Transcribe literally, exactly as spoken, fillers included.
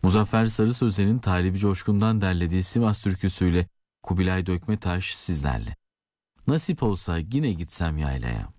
Muzaffer Sarı Sözen'in Talibi Coşkun'dan derlediği Sivas türküsüyle Kubilay Dökmetaş sizlerle. Nasip olsa yine gitsem yaylaya.